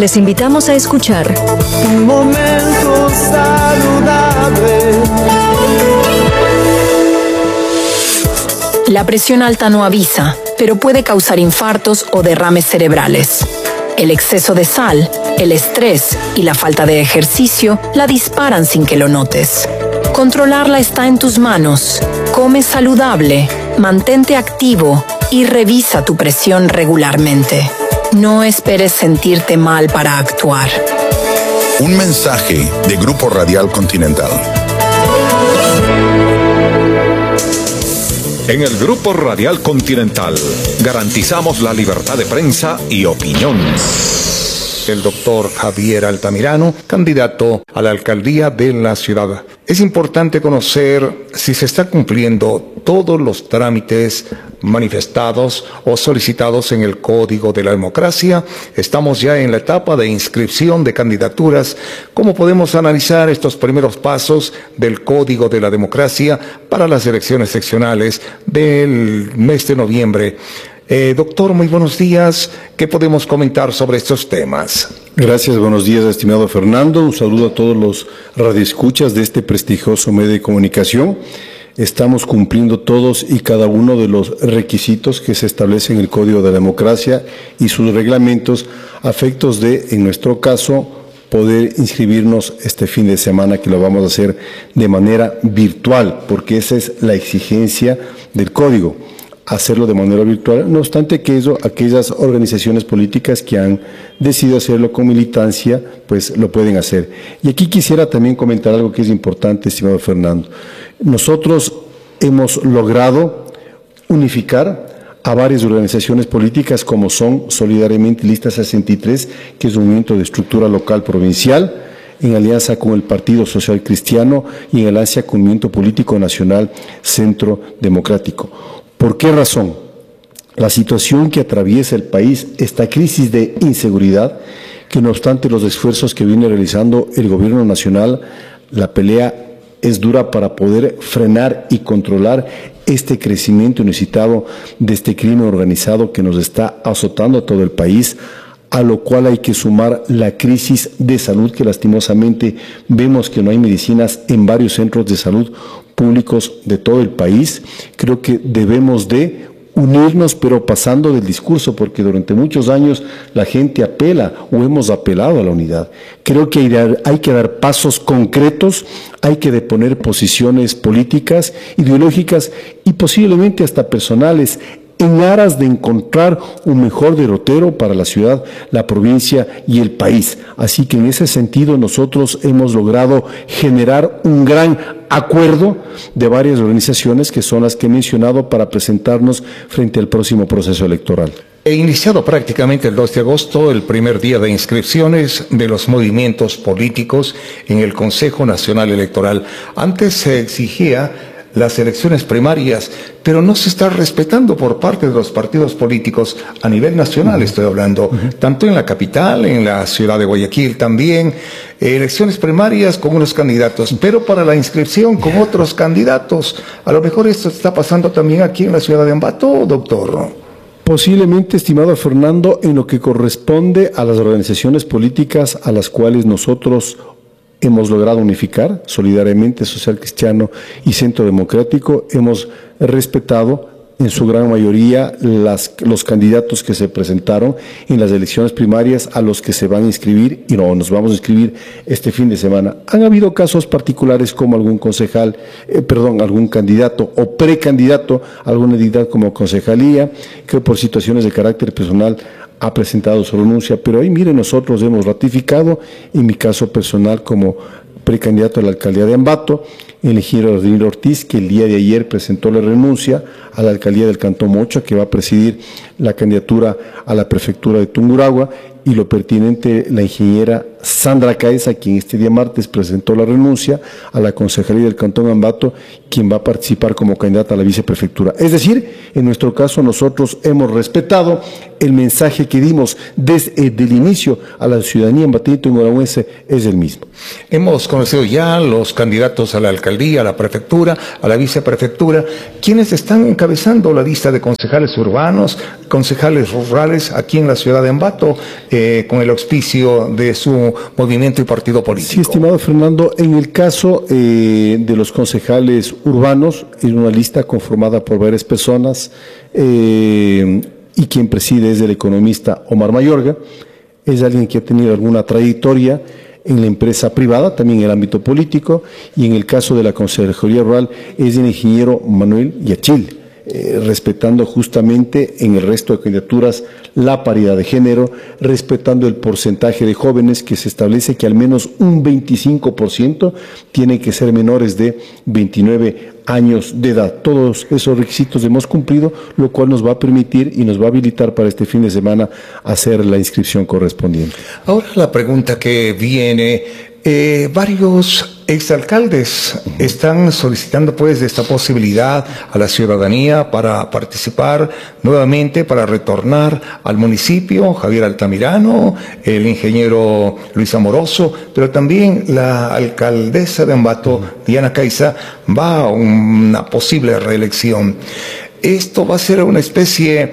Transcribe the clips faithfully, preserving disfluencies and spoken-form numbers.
Les invitamos a escuchar Un momento saludable. La presión alta no avisa, pero puede causar infartos o derrames cerebrales. El exceso de sal, el estrés y la falta de ejercicio la disparan sin que lo notes. Controlarla está en tus manos. Come saludable, mantente activo y revisa tu presión regularmente. No esperes sentirte mal para actuar. Un mensaje de Grupo Radial Continental. En el Grupo Radial Continental garantizamos la libertad de prensa y opinión. El doctor Javier Altamirano, candidato a la alcaldía de la ciudad. Es importante conocer si se está cumpliendo todos los trámites manifestados o solicitados en el Código de la Democracia. Estamos ya en la etapa de inscripción de candidaturas. ¿Cómo podemos analizar estos primeros pasos del Código de la Democracia para las elecciones seccionales del mes de noviembre? Eh, doctor, muy buenos días. ¿Qué podemos comentar sobre estos temas? Gracias, buenos días, estimado Fernando. Un saludo a todos los radioescuchas de este prestigioso medio de comunicación. Estamos cumpliendo todos y cada uno de los requisitos que se establecen en el Código de la Democracia y sus reglamentos a efectos de, en nuestro caso, poder inscribirnos este fin de semana, que lo vamos a hacer de manera virtual, porque esa es la exigencia del Código. Hacerlo de manera virtual, no obstante que eso, aquellas organizaciones políticas que han decidido hacerlo con militancia, pues lo pueden hacer. Y aquí quisiera también comentar algo que es importante, estimado Fernando. Nosotros hemos logrado unificar a varias organizaciones políticas como son Solidariamente Lista sesenta y tres, que es un movimiento de estructura local provincial, en alianza con el Partido Social Cristiano y en alianza con el Movimiento Político Nacional Centro Democrático. ¿Por qué razón? La situación que atraviesa el país, esta crisis de inseguridad, que no obstante los esfuerzos que viene realizando el gobierno nacional, la pelea es dura para poder frenar y controlar este crecimiento inusitado de este crimen organizado que nos está azotando a todo el país, a lo cual hay que sumar la crisis de salud, que lastimosamente vemos que no hay medicinas en varios centros de salud públicos de todo el país. Creo que debemos de unirnos, pero pasando del discurso, porque durante muchos años la gente apela o hemos apelado a la unidad. Creo que hay, dar, hay que dar pasos concretos, hay que deponer posiciones políticas, ideológicas y posiblemente hasta personales, en aras de encontrar un mejor derrotero para la ciudad, la provincia y el país. Así que en ese sentido nosotros hemos logrado generar un gran acuerdo de varias organizaciones que son las que he mencionado para presentarnos frente al próximo proceso electoral. He iniciado prácticamente el dos de agosto, el primer día de inscripciones de los movimientos políticos en el Consejo Nacional Electoral. Antes se exigía las elecciones primarias, pero no se está respetando por parte de los partidos políticos a nivel nacional, uh-huh. estoy hablando, uh-huh. tanto en la capital, en la ciudad de Guayaquil también, eh, elecciones primarias con unos candidatos, pero para la inscripción con otros candidatos. A lo mejor esto está pasando también aquí en la ciudad de Ambato, doctor. Posiblemente, estimado Fernando, en lo que corresponde a las organizaciones políticas a las cuales nosotros hemos logrado unificar, Solidariamente Social Cristiano y Centro Democrático, hemos respetado en su gran mayoría las, los candidatos que se presentaron en las elecciones primarias a los que se van a inscribir y no nos vamos a inscribir este fin de semana. Han habido casos particulares como algún concejal, eh, perdón, algún candidato o precandidato a alguna entidad como concejalía, que por situaciones de carácter personal ha presentado su renuncia, pero ahí mire, nosotros hemos ratificado, en mi caso personal como precandidato a la alcaldía de Ambato, elegir a Rodrigo Ortiz, que el día de ayer presentó la renuncia a la alcaldía del Cantón Mocha, que va a presidir la candidatura a la prefectura de Tungurahua, y lo pertinente, la ingeniera Sandra Caeza, quien este día martes presentó la renuncia a la concejalía del Cantón Ambato, quien va a participar como candidata a la viceprefectura. Es decir, en nuestro caso nosotros hemos respetado el mensaje que dimos desde el inicio a la ciudadanía ambateña y tungurahuense, es el mismo. Hemos conocido ya los candidatos a la alcaldía alcaldía, a la prefectura, a la viceprefectura, quienes están encabezando la lista de concejales urbanos, concejales rurales aquí en la ciudad de Ambato, eh, con el auspicio de su movimiento y partido político. Sí, estimado Fernando, en el caso eh, de los concejales urbanos, es una lista conformada por varias personas eh, y quien preside es el economista Omar Mayorga. Es alguien que ha tenido alguna trayectoria en la empresa privada, también en el ámbito político, y en el caso de la Consejería Rural es el ingeniero Manuel Yachil, eh, respetando justamente en el resto de candidaturas la paridad de género, respetando el porcentaje de jóvenes que se establece que al menos un veinticinco por ciento tienen que ser menores de veintinueve años de edad. Todos esos requisitos hemos cumplido, lo cual nos va a permitir y nos va a habilitar para este fin de semana hacer la inscripción correspondiente. Ahora la pregunta que viene, eh, varios exalcaldes uh-huh. están solicitando pues esta posibilidad a la ciudadanía para participar nuevamente, para retornar al municipio. Javier Altamirano, el ingeniero Luis Amoroso, pero también la alcaldesa de Ambato, uh-huh. Diana Caiza, va a una posible reelección. Esto va a ser una especie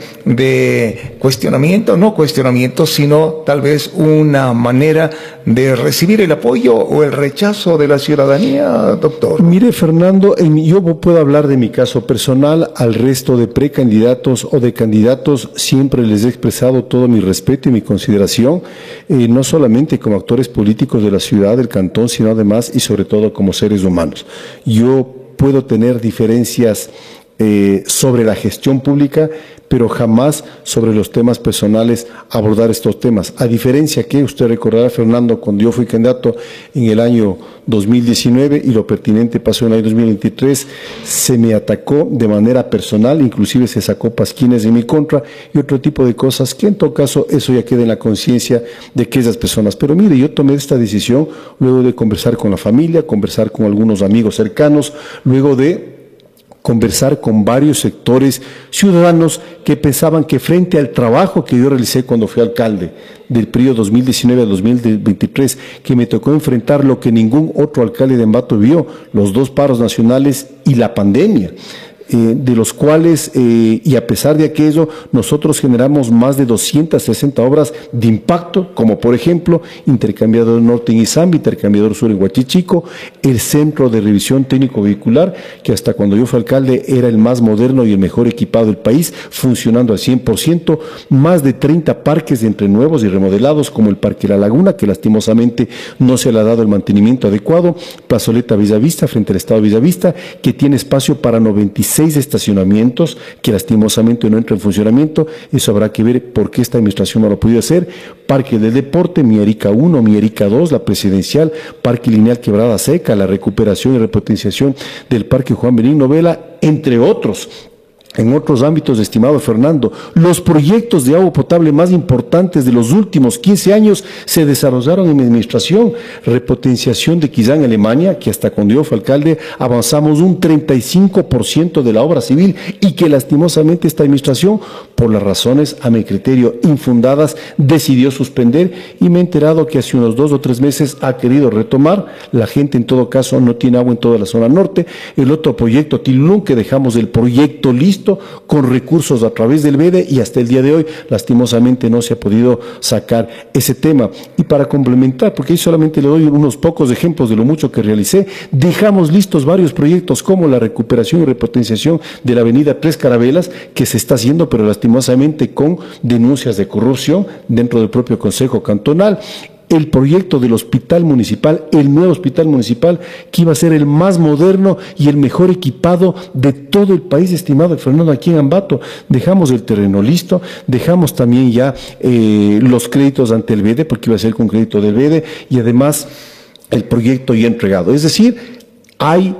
de cuestionamiento, no cuestionamiento, sino tal vez una manera de recibir el apoyo o el rechazo de la ciudadanía, doctor. Mire, Fernando, en, yo puedo hablar de mi caso personal. Al resto de precandidatos o de candidatos siempre les he expresado todo mi respeto y mi consideración, eh, no solamente como actores políticos de la ciudad, del cantón, sino además y sobre todo como seres humanos. Yo puedo tener diferencias Eh, sobre la gestión pública, pero jamás sobre los temas personales abordar estos temas. A diferencia que usted recordará, Fernando, cuando yo fui candidato en el año dos mil diecinueve y lo pertinente pasó en el año dos mil veintitrés, se me atacó de manera personal, inclusive se sacó pasquines en mi contra y otro tipo de cosas que en todo caso eso ya queda en la conciencia de que esas personas. Pero mire, yo tomé esta decisión luego de conversar con la familia, conversar con algunos amigos cercanos, luego de conversar con varios sectores ciudadanos que pensaban que frente al trabajo que yo realicé cuando fui alcalde del periodo dos mil diecinueve a dos mil veintitrés, que me tocó enfrentar lo que ningún otro alcalde de Ambato vio, los dos paros nacionales y la pandemia, eh, de los cuales, eh, y a pesar de aquello, nosotros generamos más de doscientas sesenta obras de impacto, como por ejemplo, Intercambiador Norte en Izambi, Intercambiador Sur en Huachichico, el Centro de Revisión Técnico Vehicular, que hasta cuando yo fui alcalde era el más moderno y el mejor equipado del país, funcionando al cien por ciento, más de treinta parques entre nuevos y remodelados, como el Parque La Laguna, que lastimosamente no se le ha dado el mantenimiento adecuado, Plazoleta Bellavista, frente al Estado de Bellavista, que tiene espacio para noventa y seis estacionamientos, que lastimosamente no entra en funcionamiento. Eso habrá que ver por qué esta administración no lo ha podido hacer. Parque del Deporte, Mierica uno, Mierica dos, la presidencial, Parque Lineal Quebrada Seca, la recuperación y repotenciación del Parque Juan Benigno Vela, entre otros. En otros ámbitos, estimado Fernando, los proyectos de agua potable más importantes de los últimos quince años se desarrollaron en mi administración. Repotenciación de Quizán, Alemania, que hasta cuando yo fui alcalde avanzamos un treinta y cinco por ciento de la obra civil y que lastimosamente esta administración, por las razones a mi criterio infundadas, decidió suspender, y me he enterado que hace unos dos o tres meses ha querido retomar. La gente en todo caso no tiene agua en toda la zona norte. El otro proyecto Tilún, que dejamos el proyecto listo con recursos a través del B E D E, y hasta el día de hoy lastimosamente no se ha podido sacar ese tema. Y para complementar, porque ahí solamente le doy unos pocos ejemplos de lo mucho que realicé, dejamos listos varios proyectos como la recuperación y repotenciación de la avenida Tres Carabelas, que se está haciendo pero lastimosamente con denuncias de corrupción dentro del propio Consejo Cantonal. El proyecto del hospital municipal, el nuevo hospital municipal, que iba a ser el más moderno y el mejor equipado de todo el país, estimado Fernando, aquí en Ambato. Dejamos el terreno listo, dejamos también ya eh, los créditos ante el B E D E, porque iba a ser con crédito del B E D E, y además el proyecto ya entregado. Es decir, hay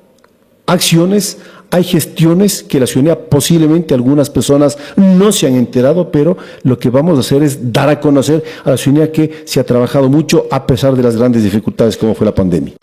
acciones, hay gestiones que la ciudadanía, posiblemente algunas personas no se han enterado, pero lo que vamos a hacer es dar a conocer a la ciudadanía que se ha trabajado mucho a pesar de las grandes dificultades como fue la pandemia.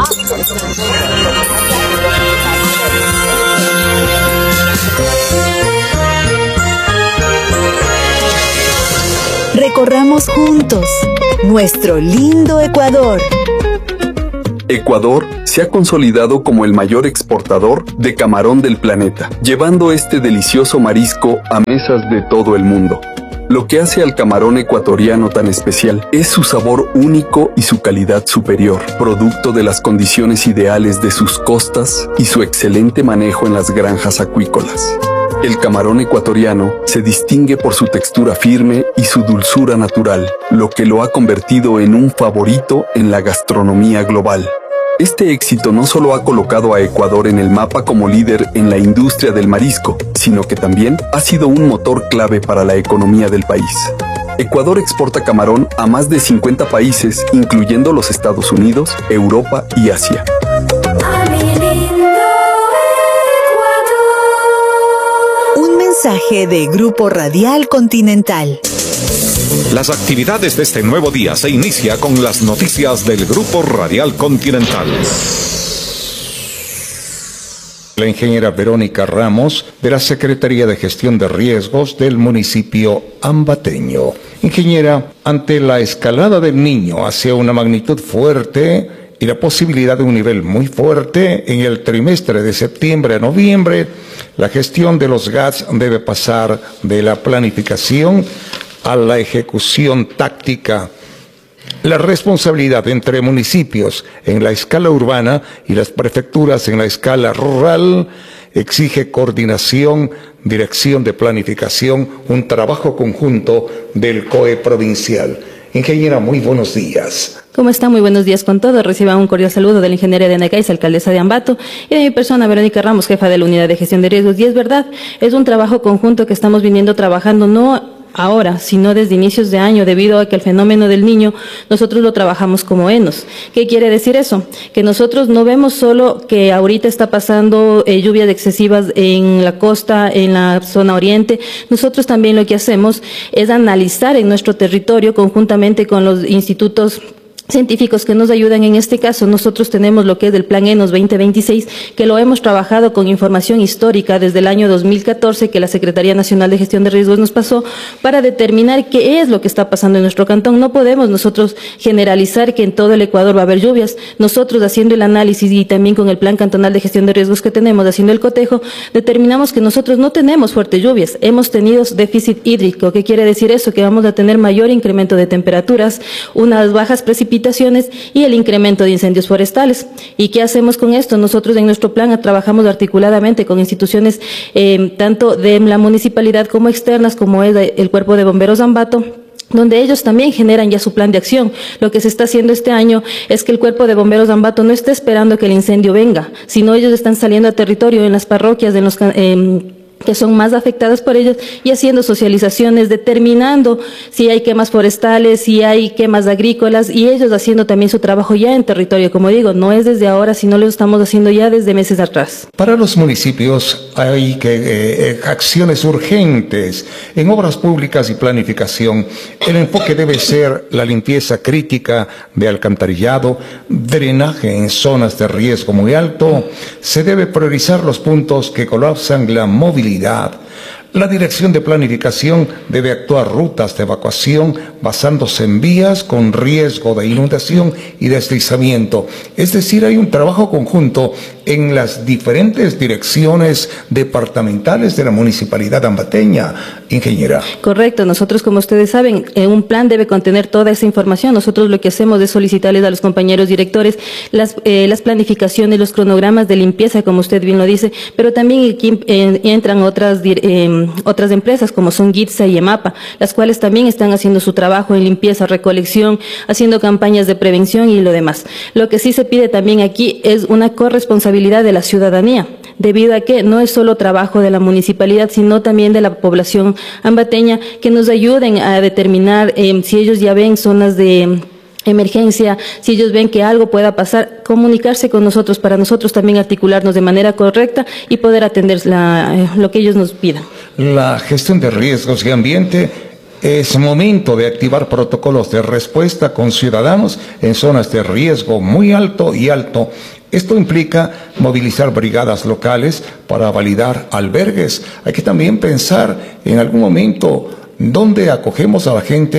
Recorramos juntos nuestro lindo Ecuador. Ecuador se ha consolidado como el mayor exportador de camarón del planeta, llevando este delicioso marisco a mesas de todo el mundo. Lo que hace al camarón ecuatoriano tan especial es su sabor único y su calidad superior, producto de las condiciones ideales de sus costas y su excelente manejo en las granjas acuícolas. El camarón ecuatoriano se distingue por su textura firme y su dulzura natural, lo que lo ha convertido en un favorito en la gastronomía global. Este éxito no solo ha colocado a Ecuador en el mapa como líder en la industria del marisco, sino que también ha sido un motor clave para la economía del país. Ecuador exporta camarón a más de cincuenta países, incluyendo los Estados Unidos, Europa y Asia. Un mensaje de Grupo Radial Continental. Las actividades de este nuevo día se inicia con las noticias del Grupo Radial Continental. La ingeniera Verónica Ramos, de la Secretaría de Gestión de Riesgos del municipio ambateño. Ingeniera, ante la escalada del Niño hacia una magnitud fuerte y la posibilidad de un nivel muy fuerte en el trimestre de septiembre a noviembre, la gestión de los gas debe pasar de la planificación a la ejecución táctica. La responsabilidad entre municipios en la escala urbana y las prefecturas en la escala rural exige coordinación, dirección de planificación, un trabajo conjunto del C O E provincial. Ingeniera, muy buenos días. ¿Cómo está? Muy buenos días con todos. Reciban un cordial saludo de la ingeniera Edena Caiz, alcaldesa de Ambato, y de mi persona, Verónica Ramos, jefa de la Unidad de Gestión de Riesgos. Y es verdad, es un trabajo conjunto que estamos viniendo trabajando, no ahora, sino desde inicios de año, debido a que el fenómeno del Niño nosotros lo trabajamos como ENOS. ¿Qué quiere decir eso? Que nosotros no vemos solo que ahorita está pasando eh, lluvias excesivas en la costa, en la zona oriente. Nosotros también lo que hacemos es analizar en nuestro territorio conjuntamente con los institutos científicos que nos ayudan. En este caso, nosotros tenemos lo que es el Plan ENOS veinte veintiséis, que lo hemos trabajado con información histórica desde el año dos mil catorce, que la Secretaría Nacional de Gestión de Riesgos nos pasó, para determinar qué es lo que está pasando en nuestro cantón. No podemos nosotros generalizar que en todo el Ecuador va a haber lluvias. Nosotros, haciendo el análisis y también con el Plan Cantonal de Gestión de Riesgos que tenemos, haciendo el cotejo, determinamos que nosotros no tenemos fuertes lluvias. Hemos tenido déficit hídrico. ¿Qué quiere decir eso? Que vamos a tener mayor incremento de temperaturas, unas bajas precipitaciones y el incremento de incendios forestales. ¿Y qué hacemos con esto? Nosotros en nuestro plan trabajamos articuladamente con instituciones eh, tanto de la municipalidad como externas, como es el Cuerpo de Bomberos Ambato, donde ellos también generan ya su plan de acción. Lo que se está haciendo este año es que el Cuerpo de Bomberos de Ambato no está esperando que el incendio venga, sino ellos están saliendo a territorio en las parroquias, en los eh, que son más afectadas por ellos, y haciendo socializaciones, determinando si hay quemas forestales, si hay quemas agrícolas, y ellos haciendo también su trabajo ya en territorio. Como digo, no es desde ahora, sino lo estamos haciendo ya desde meses atrás. Para los municipios hay que, eh, acciones urgentes en obras públicas y planificación. El enfoque debe ser la limpieza crítica de alcantarillado, drenaje en zonas de riesgo muy alto. Se debe priorizar los puntos que colapsan la movilidad. La Dirección de Planificación debe actuar rutas de evacuación basándose en vías con riesgo de inundación y deslizamiento. Es decir, hay un trabajo conjunto en las diferentes direcciones departamentales de la municipalidad ambateña, ingeniera. Correcto. Nosotros, como ustedes saben, un plan debe contener toda esa información. Nosotros lo que hacemos es solicitarles a los compañeros directores las, eh, las planificaciones, los cronogramas de limpieza, como usted bien lo dice, pero también aquí eh, entran otras eh, otras empresas como son GITSA y EMAPA, las cuales también están haciendo su trabajo en limpieza, recolección, haciendo campañas de prevención y lo demás. Lo que sí se pide también aquí es una corresponsabilidad de la ciudadanía, debido a que no es solo trabajo de la municipalidad, sino también de la población ambateña, que nos ayuden a determinar eh, si ellos ya ven zonas de emergencia, si ellos ven que algo pueda pasar, comunicarse con nosotros para nosotros también articularnos de manera correcta y poder atender la, eh, lo que ellos nos pidan. La gestión de riesgos y ambiente, es momento de activar protocolos de respuesta con ciudadanos en zonas de riesgo muy alto y alto. Esto implica movilizar brigadas locales para validar albergues. Hay que también pensar en algún momento dónde acogemos a la gente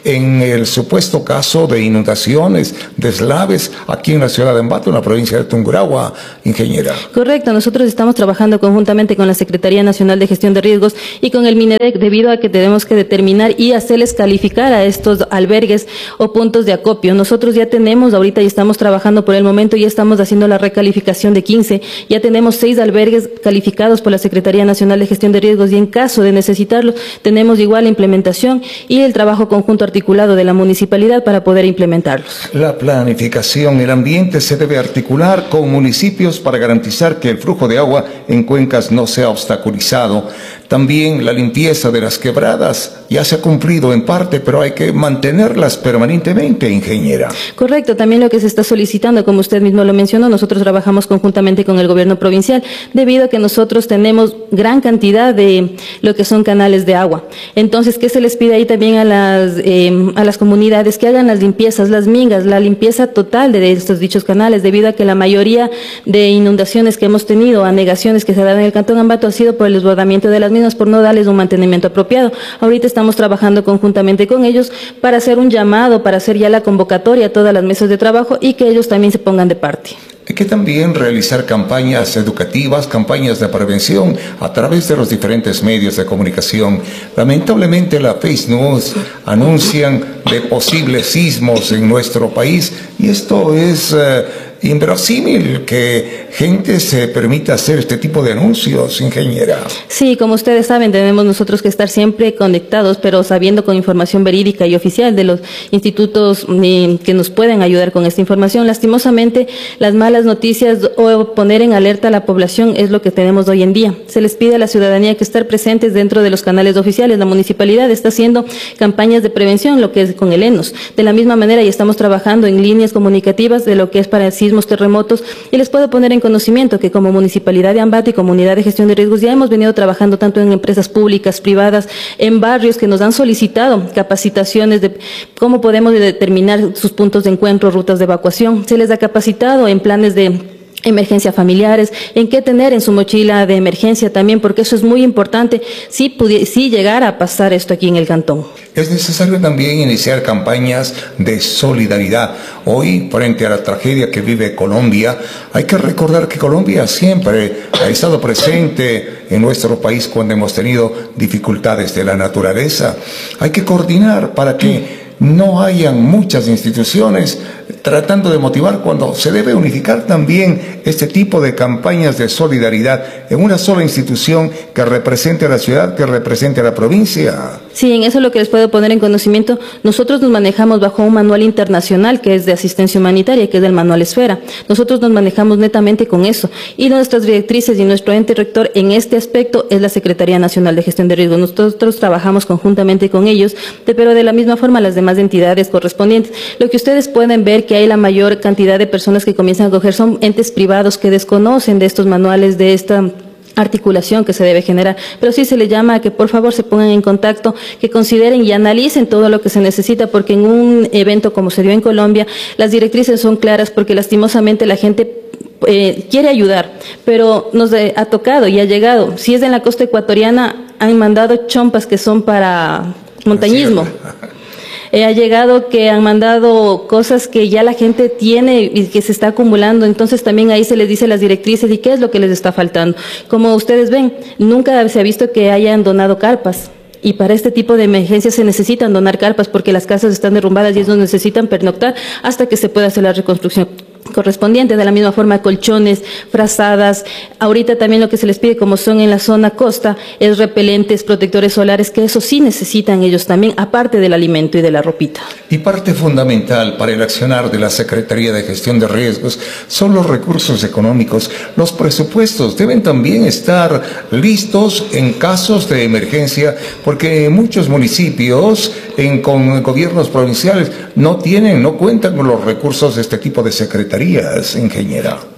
en el supuesto caso de inundaciones, deslaves aquí en la ciudad de Ambato, en la provincia de Tungurahua, ingeniera. Correcto, nosotros estamos trabajando conjuntamente con la Secretaría Nacional de Gestión de Riesgos y con el MINEDEC, debido a que tenemos que determinar y hacerles calificar a estos albergues o puntos de acopio. Nosotros ya tenemos, ahorita ya estamos trabajando por el momento, ya estamos haciendo la recalificación de quince, ya tenemos seis albergues calificados por la Secretaría Nacional de Gestión de Riesgos y en caso de necesitarlo, tenemos igual la implementación y el trabajo conjunto articulado de la municipalidad para poder implementarlos. La planificación, el ambiente se debe articular con municipios para garantizar que el flujo de agua en cuencas no sea obstaculizado. También la limpieza de las quebradas ya se ha cumplido en parte, pero hay que mantenerlas permanentemente, ingeniera. Correcto, también lo que se está solicitando, como usted mismo lo mencionó, nosotros trabajamos conjuntamente con el gobierno provincial, debido a que nosotros tenemos gran cantidad de lo que son canales de agua. Entonces, ¿qué se les pide ahí también a las, eh, a las comunidades? Que hagan las limpiezas, las mingas, la limpieza total de estos dichos canales, debido a que la mayoría de inundaciones que hemos tenido, anegaciones que se dan en el Cantón Ambato, ha sido por el desbordamiento de las mismas, por no darles un mantenimiento apropiado. Ahorita estamos trabajando conjuntamente con ellos para hacer un llamado, para hacer ya la convocatoria a todas las mesas de trabajo y que ellos también se pongan de parte. Hay que también realizar campañas educativas, campañas de prevención a través de los diferentes medios de comunicación. Lamentablemente la Face News anuncian de posibles sismos en nuestro país y esto es eh, inverosímil que gente se permita hacer este tipo de anuncios, ingeniera. Sí, como ustedes saben, tenemos nosotros que estar siempre conectados, pero sabiendo con información verídica y oficial de los institutos eh, que nos pueden ayudar con esta información. Lastimosamente, las malas noticias o poner en alerta a la población es lo que tenemos hoy en día. Se les pide a la ciudadanía que estar presentes dentro de los canales oficiales. La municipalidad está haciendo campañas de prevención, lo que es con el E N O S. De la misma manera, ya estamos trabajando en líneas comunicativas de lo que es para el sismo, terremotos, y les puedo poner en conocimiento que como Municipalidad de Ambato y como Unidad de Gestión de Riesgos ya hemos venido trabajando tanto en empresas públicas, privadas, en barrios que nos han solicitado capacitaciones de cómo podemos determinar sus puntos de encuentro, rutas de evacuación. Se les ha capacitado en planes de emergencia familiares, en qué tener en su mochila de emergencia también, porque eso es muy importante si, si llegara a pasar esto aquí en el cantón. Es necesario también iniciar campañas de solidaridad. Hoy, frente a la tragedia que vive Colombia, hay que recordar que Colombia siempre ha estado presente en nuestro país cuando hemos tenido dificultades de la naturaleza. Hay que coordinar para que no hayan muchas instituciones tratando de motivar, cuando se debe unificar también este tipo de campañas de solidaridad en una sola institución que represente a la ciudad, que represente a la provincia. Sí, en eso es lo que les puedo poner en conocimiento. Nosotros nos manejamos bajo un manual internacional que es de asistencia humanitaria, que es del manual Esfera. Nosotros nos manejamos netamente con eso. Y nuestras directrices y nuestro ente rector en este aspecto es la Secretaría Nacional de Gestión de Riesgos. Nosotros trabajamos conjuntamente con ellos, pero de la misma forma las demás entidades correspondientes. Lo que ustedes pueden ver que hay la mayor cantidad de personas que comienzan a coger son entes privados que desconocen de estos manuales, de esta articulación que se debe generar, pero sí se le llama a que por favor se pongan en contacto, que consideren y analicen todo lo que se necesita, porque en un evento como se dio en Colombia, las directrices son claras, porque lastimosamente la gente Eh, quiere ayudar, pero nos eh, ha tocado y ha llegado. Si es en la costa ecuatoriana, han mandado chompas que son para montañismo. Eh, ha llegado que han mandado cosas que ya la gente tiene y que se está acumulando, entonces también ahí se les dice las directrices y qué es lo que les está faltando. Como ustedes ven, nunca se ha visto que hayan donado carpas. Y para este tipo de emergencias se necesitan donar carpas porque las casas están derrumbadas y ellos necesitan pernoctar hasta que se pueda hacer la reconstrucción correspondiente. De la misma forma, colchones, frazadas. Ahorita también lo que se les pide, como son en la zona costa, es repelentes, protectores solares, que eso sí necesitan ellos también, aparte del alimento y de la ropita. Y parte fundamental para el accionar de la Secretaría de Gestión de Riesgos son los recursos económicos. Los presupuestos deben también estar listos en casos de emergencia, porque muchos municipios en, con gobiernos provinciales no tienen, no cuentan con los recursos de este tipo de secretarías, ingeniera.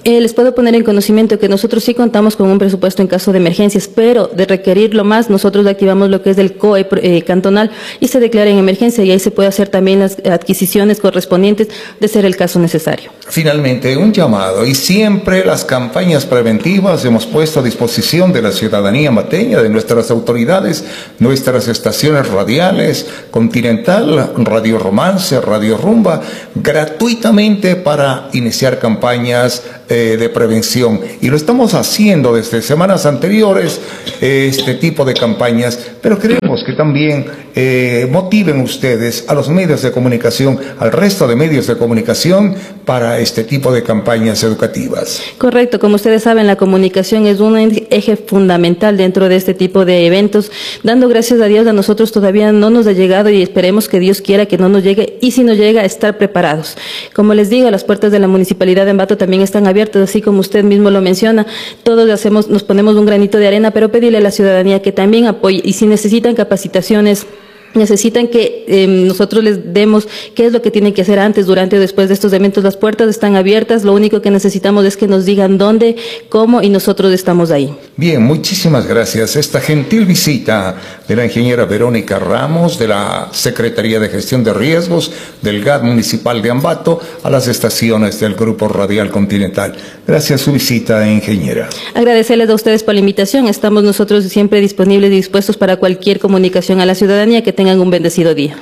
Eh, les puedo poner en conocimiento que nosotros sí contamos con un presupuesto en caso de emergencias, pero de requerirlo más, nosotros activamos lo que es del C O E eh, cantonal y se declara en emergencia, y ahí se puede hacer también las adquisiciones correspondientes de ser el caso necesario. Finalmente, un llamado, y siempre las campañas preventivas hemos puesto a disposición de la ciudadanía mateña, de nuestras autoridades, nuestras estaciones radiales, Continental, Radio Romance, Radio Rumba, gratuitamente para iniciar campañas eh, de prevención. Y lo estamos haciendo desde semanas anteriores, eh, este tipo de campañas, pero queremos que también eh, motiven ustedes a los medios de comunicación, al resto de medios de comunicación, para este tipo de campañas educativas. Correcto, como ustedes saben, la comunicación es un eje fundamental dentro de este tipo de eventos. Dando gracias a Dios, a nosotros todavía no nos ha llegado y esperemos que Dios quiera que no nos llegue, y si nos llega, estar preparados. Como les digo, las puertas de la Municipalidad de Ambato también están abiertas, así como usted mismo lo menciona. Todos hacemos, nos ponemos un granito de arena, pero pedirle a la ciudadanía que también apoye, y si necesitan capacitaciones, necesitan que eh, nosotros les demos qué es lo que tienen que hacer antes, durante o después de estos eventos. Las puertas están abiertas, lo único que necesitamos es que nos digan dónde, cómo, y nosotros estamos ahí. Bien, muchísimas gracias. Esta gentil visita de la ingeniera Verónica Ramos, de la Secretaría de Gestión de Riesgos del G A D Municipal de Ambato, a las estaciones del Grupo Radial Continental. Gracias su visita, ingeniera. Agradecerles a ustedes por la invitación. Estamos nosotros siempre disponibles y dispuestos para cualquier comunicación a la ciudadanía. Que tengan un bendecido día.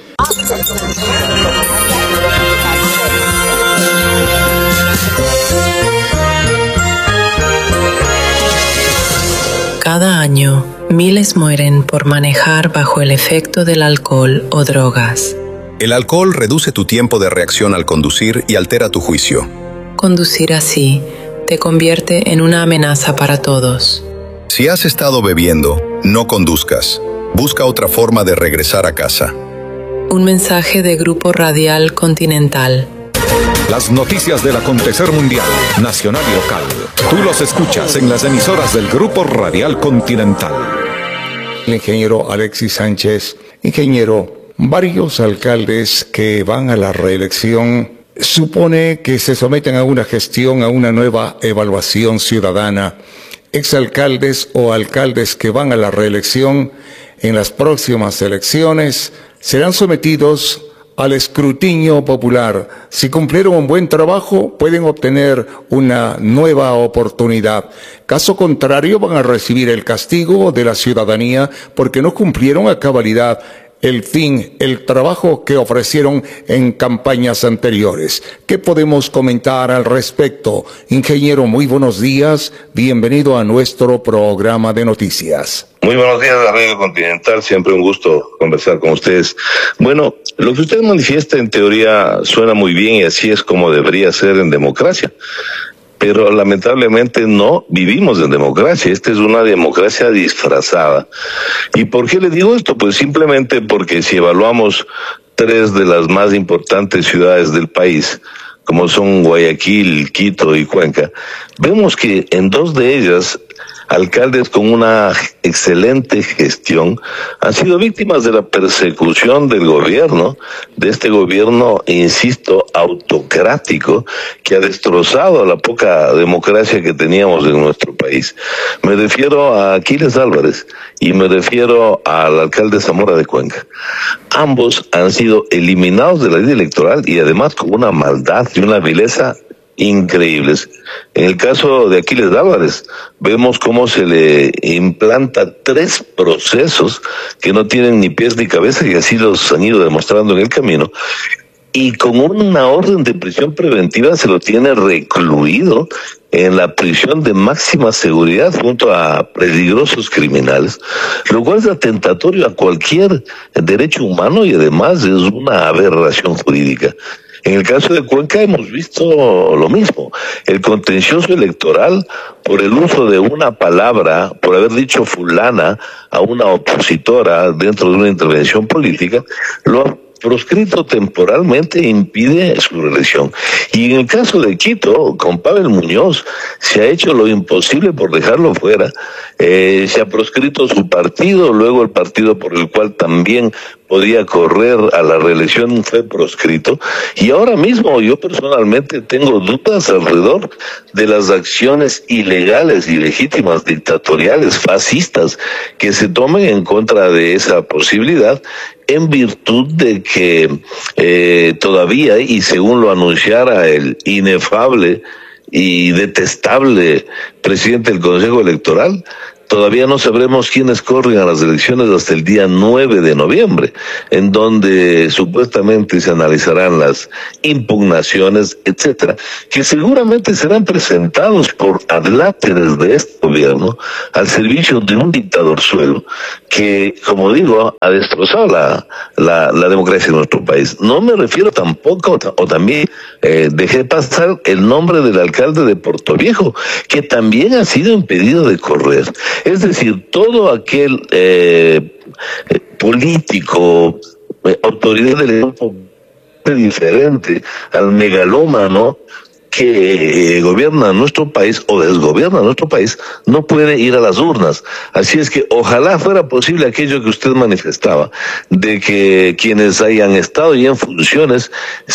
Cada año, miles mueren por manejar bajo el efecto del alcohol o drogas. El alcohol reduce tu tiempo de reacción al conducir y altera tu juicio. Conducir así te convierte en una amenaza para todos. Si has estado bebiendo, no conduzcas. Busca otra forma de regresar a casa. Un mensaje de Grupo Radial Continental. Las noticias del acontecer mundial, nacional y local. Tú los escuchas en las emisoras del Grupo Radial Continental. El ingeniero Alexis Sánchez. Ingeniero, varios alcaldes que van a la reelección supone que se someten a una gestión, a una nueva evaluación ciudadana. Exalcaldes o alcaldes que van a la reelección en las próximas elecciones serán sometidos al escrutinio popular. Si cumplieron un buen trabajo, pueden obtener una nueva oportunidad. Caso contrario, van a recibir el castigo de la ciudadanía porque no cumplieron a cabalidad el fin, el trabajo que ofrecieron en campañas anteriores. ¿Qué podemos comentar al respecto? Ingeniero, muy buenos días. Bienvenido a nuestro programa de noticias. Muy buenos días, amigo Continental. Siempre un gusto conversar con ustedes. Bueno, lo que usted manifiesta en teoría suena muy bien y así es como debería ser en democracia. Pero lamentablemente no vivimos en democracia. Esta es una democracia disfrazada. ¿Y por qué le digo esto? Pues simplemente porque si evaluamos tres de las más importantes ciudades del país, como son Guayaquil, Quito y Cuenca, vemos que en dos de ellas alcaldes con una excelente gestión han sido víctimas de la persecución del gobierno, de este gobierno, insisto, autocrático, que ha destrozado la poca democracia que teníamos en nuestro país. Me refiero a Aquiles Álvarez y me refiero al alcalde Zamora de Cuenca. Ambos han sido eliminados de la ley electoral y además con una maldad y una vileza increíbles. En el caso de Aquiles Álvarez, vemos cómo se le implanta tres procesos que no tienen ni pies ni cabeza y así los han ido demostrando en el camino. Y con una orden de prisión preventiva se lo tiene recluido en la prisión de máxima seguridad junto a peligrosos criminales, lo cual es atentatorio a cualquier derecho humano y además es una aberración jurídica. En el caso de Cuenca hemos visto lo mismo, el contencioso electoral por el uso de una palabra, por haber dicho fulana a una opositora dentro de una intervención política, lo ha proscrito temporalmente e impide su reelección. Y en el caso de Quito, con Pavel Muñoz, se ha hecho lo imposible por dejarlo fuera. Eh, se ha proscrito su partido, luego el partido por el cual también podía correr a la reelección fue proscrito, y ahora mismo yo personalmente tengo dudas alrededor de las acciones ilegales, ilegítimas, dictatoriales, fascistas que se tomen en contra de esa posibilidad, en virtud de que eh, todavía, y según lo anunciara el inefable y detestable presidente del Consejo Electoral, todavía no sabremos quiénes corren a las elecciones hasta el día nueve de noviembre, en donde supuestamente se analizarán las impugnaciones, etcétera, que seguramente serán presentados por adláteres de este gobierno al servicio de un dictador suelo que, como digo, ha destrozado la, la, la democracia en nuestro país. No me refiero tampoco, o también eh, dejé pasar el nombre del alcalde de Puerto Viejo, que también ha sido impedido de correr. Es decir, todo aquel eh, político, eh, autoridad del grupo diferente al megalómano que eh, gobierna nuestro país o desgobierna nuestro país, no puede ir a las urnas. Así es que ojalá fuera posible aquello que usted manifestaba, de que quienes hayan estado ya en funciones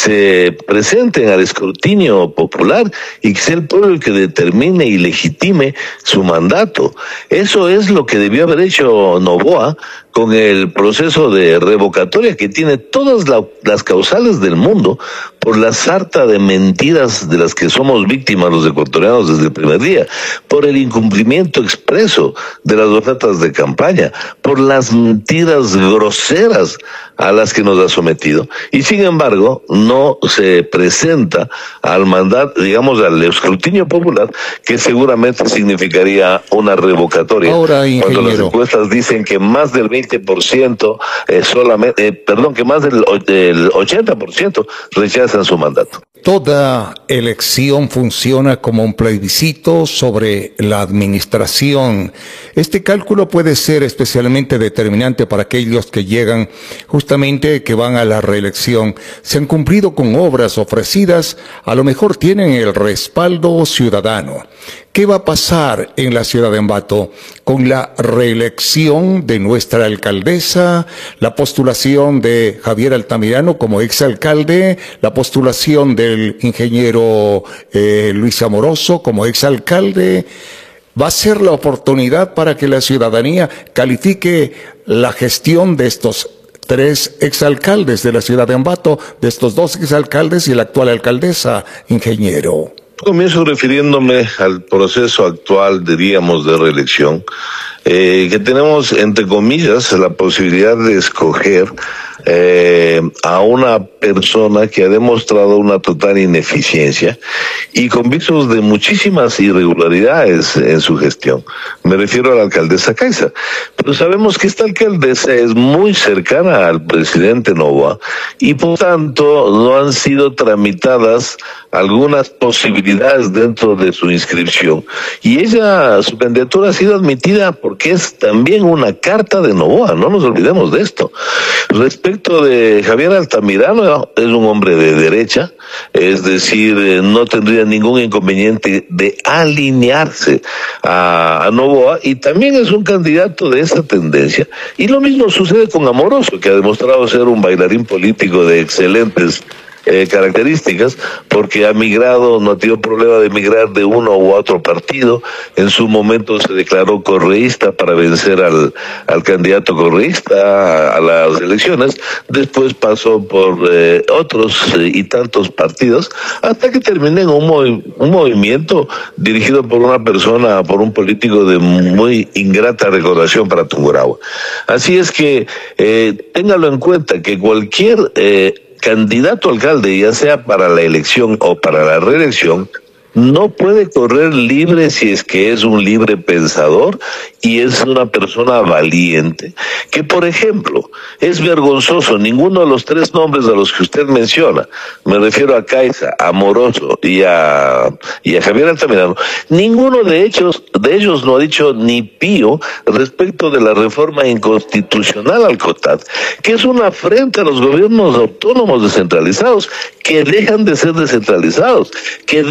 se presenten al escrutinio popular y que sea el pueblo el que determine y legitime su mandato. Eso es lo que debió haber hecho Noboa con el proceso de revocatoria, que tiene todas la, las causales del mundo por la sarta de mentiras de las que somos víctimas los ecuatorianos desde el primer día, por el incumplimiento expreso de las ofertas de campaña, por las mentiras groseras a las que nos ha sometido. Y sin embargo, no se presenta al mandato, digamos, al escrutinio popular, que seguramente significaría una revocatoria. Ahora, cuando las encuestas dicen que más del veinte por ciento, eh, solamente, eh, perdón, que más del, del ochenta por ciento rechazan su mandato. Toda elección funciona como un plebiscito sobre la administración. Este cálculo puede ser especialmente determinante para aquellos que llegan, justamente que van a la reelección. Se han cumplido con obras ofrecidas, a lo mejor tienen el respaldo ciudadano. ¿Qué va a pasar en la ciudad de Ambato con la reelección de nuestra alcaldesa, la postulación de Javier Altamirano como exalcalde, la postulación del ingeniero eh, Luis Amoroso como exalcalde? Va a ser la oportunidad para que la ciudadanía califique la gestión de estos tres exalcaldes de la ciudad de Ambato, de estos dos exalcaldes y la actual alcaldesa, ingeniero. Comienzo refiriéndome al proceso actual, diríamos, de reelección, eh, que tenemos, entre comillas, la posibilidad de escoger eh, a una persona que ha demostrado una total ineficiencia y con visos de muchísimas irregularidades en su gestión. Me refiero a la alcaldesa Caiza. Pero sabemos que esta alcaldesa es muy cercana al presidente Noboa y por tanto no han sido tramitadas algunas posibilidades dentro de su inscripción. Y ella, su candidatura ha sido admitida porque es también una carta de Noboa, no nos olvidemos de esto. Respecto de Javier Altamirano, es un hombre de derecha, es decir, no tendría ningún inconveniente de alinearse a, a Noboa, y también es un candidato de esa tendencia. Y lo mismo sucede con Amoroso, que ha demostrado ser un bailarín político de excelentes Eh, características, porque ha migrado, no ha tenido problema de migrar de uno u otro partido. En su momento se declaró correísta para vencer al, al candidato correísta a, a las elecciones, después pasó por eh, otros eh, y tantos partidos, hasta que terminó en un, movi un movimiento dirigido por una persona, por un político de muy ingrata recordación para Tungurahua. Así es que eh, téngalo en cuenta que cualquier eh, candidato a alcalde, ya sea para la elección o para la reelección, no puede correr libre si es que es un libre pensador y es una persona valiente. Que, por ejemplo, es vergonzoso, ninguno de los tres nombres a los que usted menciona, me refiero a Caiza, a Amoroso y a, y a Javier Altamirano, ninguno de ellos, de ellos no ha dicho ni pío respecto de la reforma inconstitucional al COTAD, que es una afrenta a los gobiernos autónomos descentralizados, que dejan de ser descentralizados, que dejan de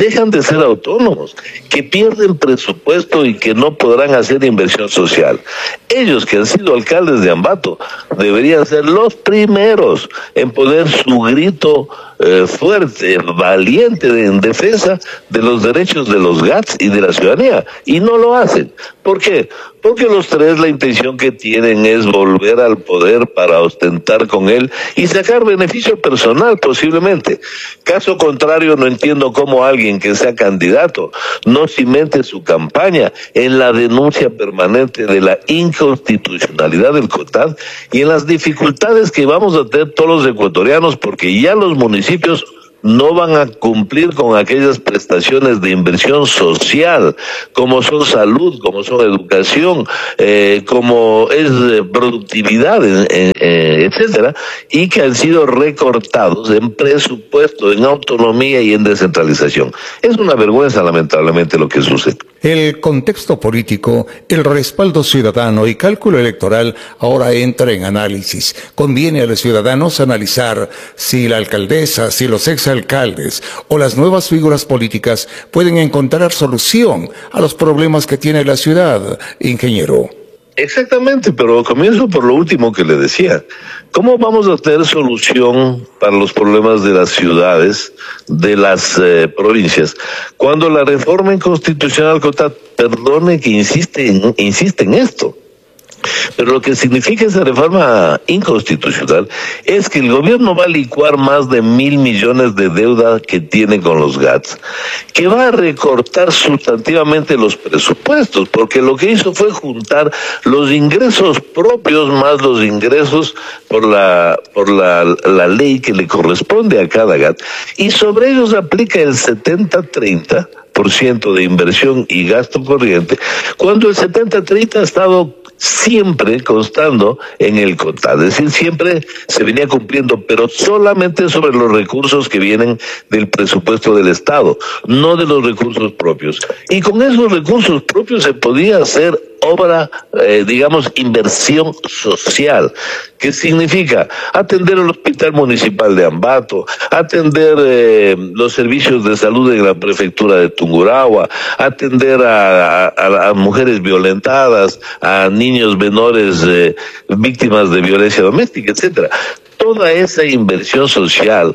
ser autónomos, que pierden presupuesto y que no podrán hacer inversión social. Ellos que han sido alcaldes de Ambato deberían ser los primeros en poner su grito eh, fuerte, valiente de, en defensa de los derechos de los G A T S y de la ciudadanía, y no lo hacen. ¿Por qué? Porque los tres la intención que tienen es volver al poder para ostentar con él y sacar beneficio personal posiblemente. Caso contrario, no entiendo cómo alguien que sea candidato no cimente su campaña en la denuncia permanente de la inconstitucionalidad del COTAD y en las dificultades que vamos a tener todos los ecuatorianos, porque ya los municipios no van a cumplir con aquellas prestaciones de inversión social, como son salud, como son educación, eh, como es eh, productividad, eh, eh, etcétera, y que han sido recortados en presupuesto, en autonomía y en descentralización. Es una vergüenza, lamentablemente, lo que sucede. El contexto político, el respaldo ciudadano y cálculo electoral ahora entra en análisis. Conviene a los ciudadanos analizar si la alcaldesa, si los exalcaldes o las nuevas figuras políticas pueden encontrar solución a los problemas que tiene la ciudad, ingeniero. Exactamente, pero comienzo por lo último que le decía. ¿Cómo vamos a tener solución para los problemas de las ciudades, de las eh, provincias, cuando la reforma inconstitucional, perdone que insiste en, insiste en esto? Pero lo que significa esa reforma inconstitucional es que el gobierno va a licuar más de mil millones de deuda que tiene con los G A T S, que va a recortar sustantivamente los presupuestos, porque lo que hizo fue juntar los ingresos propios más los ingresos por la por la, la ley que le corresponde a cada G A T S, y sobre ellos aplica el setenta treinta por ciento de inversión y gasto corriente, cuando el setenta treinta ha estado siempre constando en el COTAD, es decir, siempre se venía cumpliendo, pero solamente sobre los recursos que vienen del presupuesto del Estado, no de los recursos propios. Y con esos recursos propios se podía hacer obra, eh, digamos, inversión social. ¿Qué significa? Atender el Hospital Municipal de Ambato, atender eh, los servicios de salud de la Prefectura de Tungurahua, atender a, a, a mujeres violentadas, a niños menores eh, víctimas de violencia doméstica, etcétera. Toda esa inversión social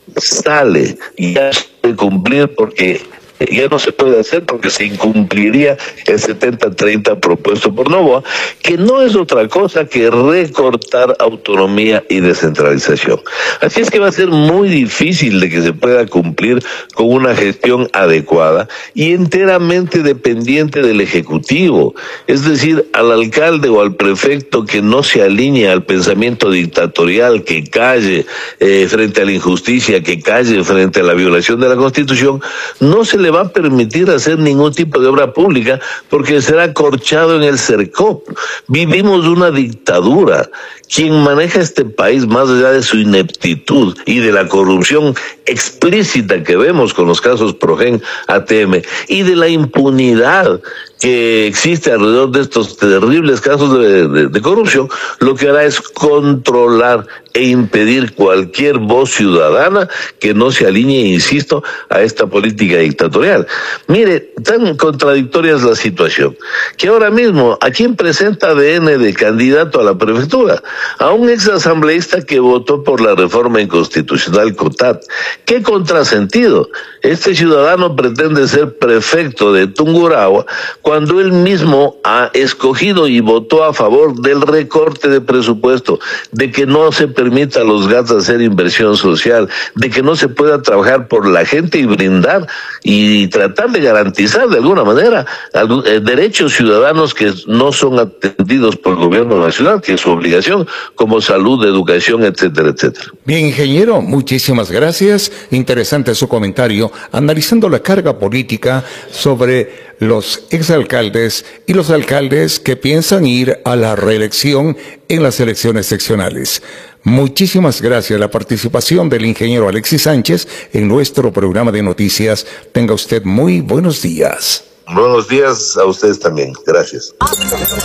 sale y ya se puede cumplir porque ya no se puede hacer porque se incumpliría el setenta treinta propuesto por Novoa, que no es otra cosa que recortar autonomía y descentralización. Así es que va a ser muy difícil de que se pueda cumplir con una gestión adecuada y enteramente dependiente del Ejecutivo, es decir, al alcalde o al prefecto que no se alinee al pensamiento dictatorial, que calle eh, frente a la injusticia, que calle frente a la violación de la Constitución, no se le va a permitir hacer ningún tipo de obra pública porque será corchado en el CERCOP. Vivimos una dictadura. Quien maneja este país, más allá de su ineptitud y de la corrupción explícita que vemos con los casos Progen, A T M, y de la impunidad que existe alrededor de estos terribles casos de, de, de corrupción, lo que hará es controlar e impedir cualquier voz ciudadana que no se alinee, insisto, a esta política dictatorial. Mire, tan contradictoria es la situación, que ahora mismo, ¿a quién presenta A D N de candidato a la prefectura? A un ex asambleísta que votó por la reforma inconstitucional COTAD. ¿Qué contrasentido? Este ciudadano pretende ser prefecto de Tungurahua cuando él mismo ha escogido y votó a favor del recorte de presupuesto, de que no se permita a los G A T S hacer inversión social, de que no se pueda trabajar por la gente y brindar y tratar de garantizar de alguna manera eh, derechos ciudadanos que no son atendidos por el gobierno nacional, que es su obligación, como salud, educación, etcétera, etcétera. Bien, ingeniero, muchísimas gracias. Interesante su comentario, analizando la carga política sobre los exalcaldes y los alcaldes que piensan ir a la reelección en las elecciones seccionales. Muchísimas gracias. La participación del ingeniero Alexis Sánchez en nuestro programa de noticias. Tenga usted muy buenos días. Buenos días a ustedes también. Gracias.